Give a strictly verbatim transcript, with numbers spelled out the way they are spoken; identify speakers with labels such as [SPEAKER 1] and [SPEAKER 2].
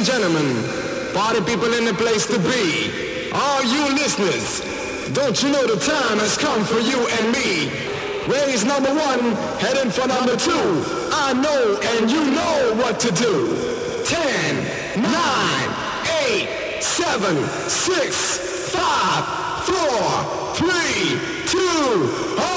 [SPEAKER 1] and gentlemen, party people in the place to be, all you listeners, don't you know the time has come for you and me? Raise number one, heading for number two. I know and you know what to do. Ten, nine, eight, seven, six, five, four, three, two,